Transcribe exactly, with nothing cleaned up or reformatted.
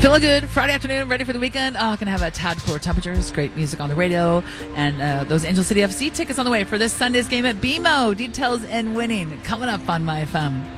Feeling good. Friday afternoon, ready for the weekend. Oh, gonna have a tad cooler temperatures, great music on the radio, and uh, those Angel City F C tickets on the way for this Sunday's game at B M O. Details and winning coming up on My F M.